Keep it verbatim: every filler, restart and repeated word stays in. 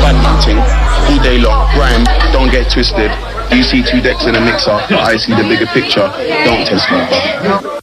bad man ting. All day long, grime, don't get twisted. You see two decks in a mixer, but I see the bigger picture. Don't test me.